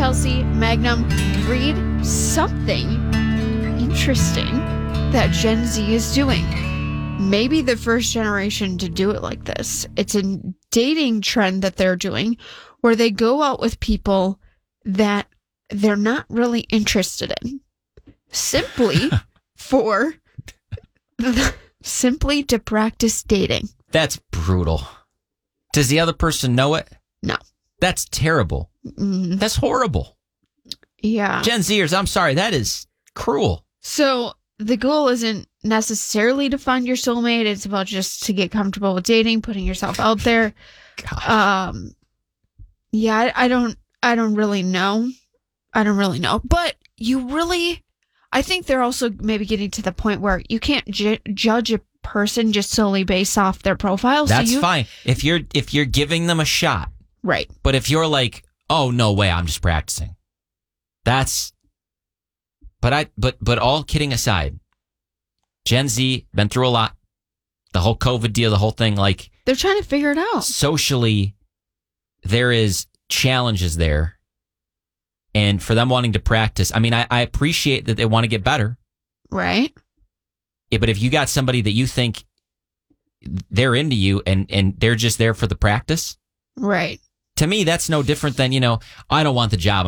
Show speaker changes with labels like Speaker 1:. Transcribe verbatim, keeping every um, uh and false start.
Speaker 1: Kelsey, Magnum, read something interesting that Gen Z is doing. Maybe the first generation to do it like this. It's a dating trend that they're doing where they go out with people that they're not really interested in. Simply for simply to practice dating.
Speaker 2: That's brutal. Does the other person know it?
Speaker 1: No.
Speaker 2: That's terrible.
Speaker 1: Mm.
Speaker 2: That's horrible.
Speaker 1: Yeah.
Speaker 2: Gen Zers, I'm sorry, that is cruel.
Speaker 1: So the goal isn't necessarily to find your soulmate. It's about just to get comfortable with dating, putting yourself out there.
Speaker 2: Gosh.
Speaker 1: Um, yeah, I, I don't, I don't really know. I don't really know. But you really, I think they're also maybe getting to the point where you can't ju- judge a person just solely based off their profile.
Speaker 2: That's
Speaker 1: so you,
Speaker 2: fine. If you're if you're giving them a shot.
Speaker 1: Right.
Speaker 2: But if you're like, oh, no way, I'm just practicing. That's, but I, but, but all kidding aside, Gen Z, been through a lot. The whole COVID deal, the whole thing, like.
Speaker 1: They're trying to figure it out.
Speaker 2: Socially, there is challenges there. And for them wanting to practice, I mean, I, I appreciate that they want to get better.
Speaker 1: Right.
Speaker 2: Yeah, but if you got somebody that you think they're into you and, and they're just there for the practice.
Speaker 1: Right.
Speaker 2: To me, that's no different than, you know, I don't want the job.